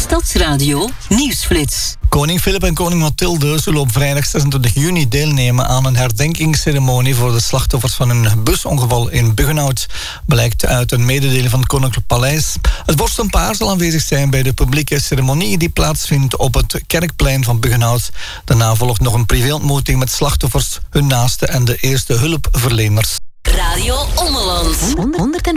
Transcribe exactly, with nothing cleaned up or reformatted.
Stadsradio Nieuwsflits. Koning Filip en koningin Mathilde zullen op vrijdag zesentwintig juni deelnemen aan een herdenkingsceremonie voor de slachtoffers van een busongeval in Buggenhout, blijkt uit een mededeling van het Koninklijk Paleis. Het vorstenpaar zal aanwezig zijn bij de publieke ceremonie die plaatsvindt op het Kerkplein van Buggenhout. Daarna volgt nog een privéontmoeting met slachtoffers, hun naasten en de eerste hulpverleners. Radio Ommeland. honderd